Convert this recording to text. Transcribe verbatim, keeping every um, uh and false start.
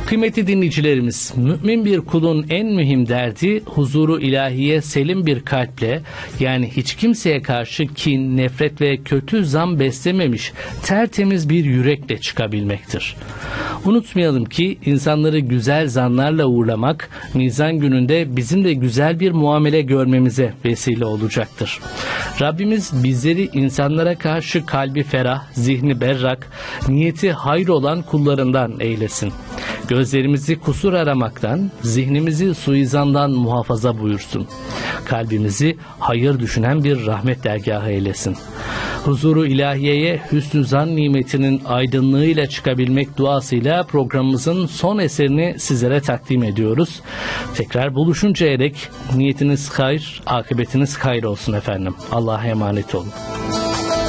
Kıymetli dinleyicilerimiz, mümin bir kulun en mühim derdi huzuru ilahiye selim bir kalple, yani hiç kimseye karşı kin, nefret ve kötü zan beslememiş tertemiz bir yürekle çıkabilmektir. Unutmayalım ki insanları güzel zanlarla uğurlamak Mizan gününde bizim de güzel bir muamele görmemize vesile olacaktır. Rabbimiz bizleri insanlara karşı kalbi ferah, zihni berrak, niyeti hayır olan kullarından eylesin. Gözlerimizi kusur aramaktan, zihnimizi suizandan muhafaza buyursun. Kalbimizi hayır düşünen bir rahmet dergahı eylesin. Huzuru ilahiyeye hüsnü zan nimetinin aydınlığıyla çıkabilmek duasıyla programımızın son eserini sizlere takdim ediyoruz. Tekrar buluşuncaya dek niyetiniz hayır, akıbetiniz hayır olsun efendim. Allah'a emanet olun.